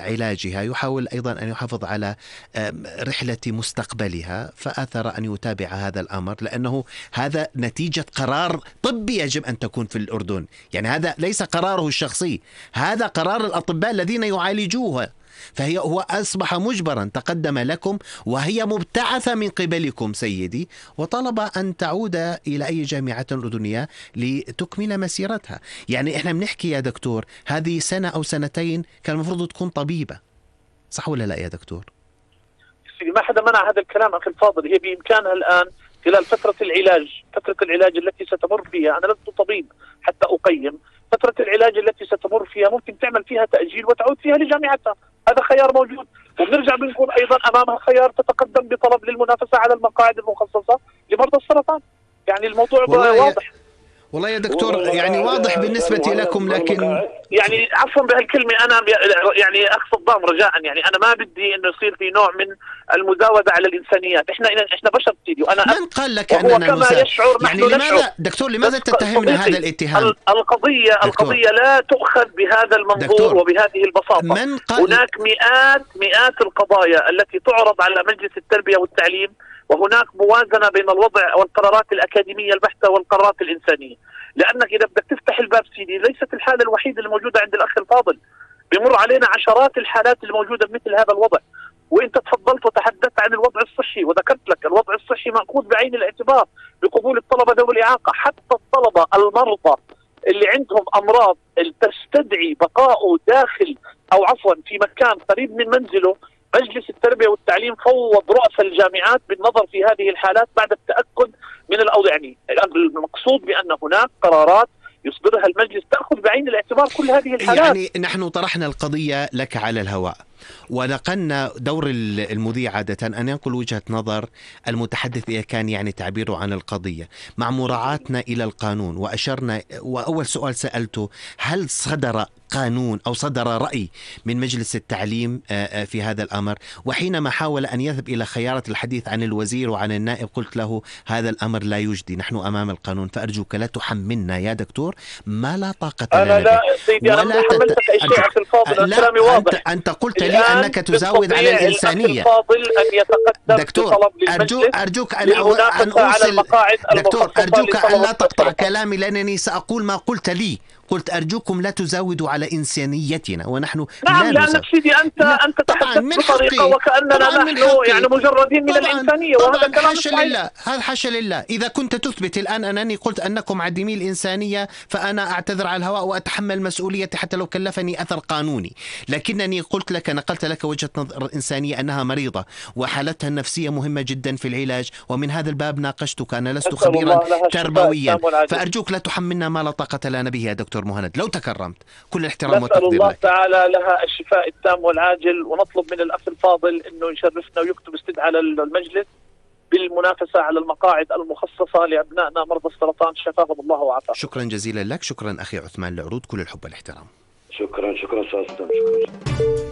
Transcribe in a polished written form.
علاجها، يحاول أيضا أن يحافظ على رحلة مستقبلها، فآثر أن يتابع هذا الأمر، لأنه هذا نتيجة قرار طبي يجب أن تكون في الأردن. يعني هذا ليس قراره الشخصي، هذا قرار الأطباء الذين يعالجوها، هو أصبح مجبرا، تقدم لكم وهي مبتعثة من قبلكم سيدي، وطلب أن تعود إلى أي جامعة أردنية لتكمل مسيرتها. يعني إحنا بنحكي يا دكتور هذه سنة أو سنتين كان المفروض تكون طبيبة، صح ولا لا يا دكتور؟ ما حدا منع هذا الكلام أخي الفاضل. هي بإمكانها الآن خلال فترة العلاج التي ستمر فيها، أنا لست طبيب حتى أقيم، فترة العلاج التي ستمر فيها ممكن تعمل فيها تأجيل وتعود فيها لجامعتها، هذا خيار موجود. وبنرجع بنكون أيضا أمامها خيار تتقدم بطلب للمنافسة على المقاعد المخصصة لمرضى السرطان. يعني الموضوع واضح. والله يا دكتور يعني واضح بالنسبة لكم، لكن يعني عفوا بهالكلمة أنا يعني أخص الضام رجاء، يعني أنا ما بدي إنه يصير في نوع من المزاودة على الإنسانيات. إحنا بشر سيدي، وأنا من قال لك أننا كما يشعر يعني لماذا دكتور لماذا تتهمنا هذا الاتهام؟ القضية لا تؤخذ بهذا المنظور وبهذه البساطة. هناك مئات القضايا التي تعرض على مجلس التربية والتعليم، وهناك موازنة بين الوضع والقرارات الأكاديمية البحتة والقرارات الإنسانية. لأنك إذا بدك تفتح الباب سيدي، ليست الحالة الوحيدة الموجودة عند الأخ الفاضل، بمر علينا عشرات الحالات الموجودة بمثل هذا الوضع. وإنت تفضلت وتحدثت عن الوضع الصحي، وذكرت لك الوضع الصحي مأخوذ بعين الاعتبار بقبول الطلبة ذوي الإعاقة. حتى الطلبة المرضى اللي عندهم أمراض تستدعي بقائه داخل أو عفوا في مكان قريب من منزله، مجلس التربية والتعليم فوض رؤساء الجامعات بالنظر في هذه الحالات بعد التأكد من الأوضاع. يعني المقصود بأن هناك قرارات يصدرها المجلس تأخذ بعين الاعتبار كل هذه الحالات. يعني نحن طرحنا القضية لك على الهواء، ونقلنا دور المذيع عادة أن ينقل وجهة نظر المتحدث إذا كان يعني تعبيره عن القضية مع مراعاتنا إلى القانون. وأشرنا، وأول سؤال سألته هل صدر قانون أو صدر رأي من مجلس التعليم في هذا الأمر؟ وحينما حاول أن يذهب إلى خيارة الحديث عن الوزير وعن النائب قلت له هذا الأمر لا يجدي، نحن أمام القانون، فأرجوك لا تحملنا يا دكتور ما لا طاقة لنا. أنا لا سيدي، أنا ما حملتك أي شيء أخي الفاضل، كلامي واضح. أنت قلت لي أنك تزود على الإنسانية. دكتور أرجوك أن أوصل، دكتور أرجوك أن لا تقطع كلامي لأنني سأقول ما قلت لي. قلت أرجوكم لا تزودوا على إنسانيتنا، ونحن نعم لأنك سيدي أنت تحدثت بطريقة وكأننا نحن يعني مجردين من الإنسانية، وهذا كلام حاشا لله، هذا حاشا لله. إذا كنت تثبت الآن أنني قلت أنكم عديمي الإنسانية فأنا أعتذر على الهواء وأتحمل مسؤوليتي حتى لو كلفني أثر قانوني، لكنني قلت لك، نقلت لك وجهة نظر إنسانية أنها مريضة وحالتها النفسية مهمة جدا في العلاج، ومن هذا الباب ناقشتك. أنا لست خبيرا تربويا، فأرجوك لا تحملنا ما لا طاقة لنا به يا دكتور مهند لو تكرمت. كل الاحترام والتقدير لك. نسأل الله لك. تعالى لها الشفاء التام والعاجل، ونطلب من الأخ الفاضل أنه يشرفنا ويكتب استدعاء للمجلس بالمنافسة على المقاعد المخصصة لأبنائنا مرضى السرطان، شفاهم الله وعافاهم. شكرا جزيلا لك. شكرا أخي عثمان العروض، كل الحب والاحترام. شكرا أستاذ.